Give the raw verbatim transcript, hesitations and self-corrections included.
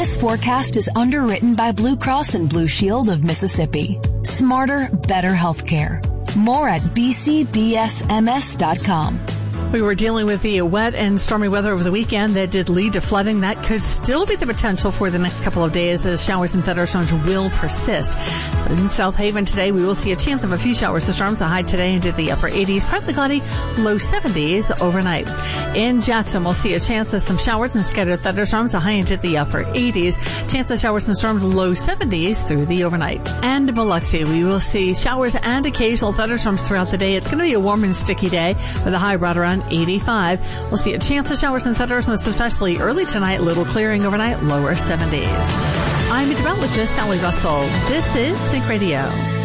This forecast is underwritten by Blue Cross and Blue Shield of Mississippi. Smarter, better healthcare. More at b c b s m s dot com. We were dealing with the wet and stormy weather over the weekend that did lead to flooding. That could still be the potential for the next couple of days as showers and thunderstorms will persist. In South Haven today, we will see a chance of a few showers and storms. The high today into the upper eighties, partly cloudy, low seventies overnight. In Jackson, we'll see a chance of some showers and scattered thunderstorms. The high into the upper eighties, chance of showers and storms, low seventies through the overnight. And in Biloxi, we will see showers and occasional thunderstorms throughout the day. It's going to be a warm and sticky day with a high right around eighty-five. We'll see a chance of showers and thunderstorms, especially early tonight. Little clearing overnight, lower seventies. I'm meteorologist Sally Russell. This is Think Radio.